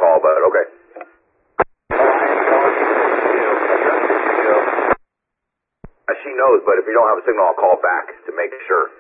call, but okay. She knows, but if you don't have a signal, I'll call back to make sure.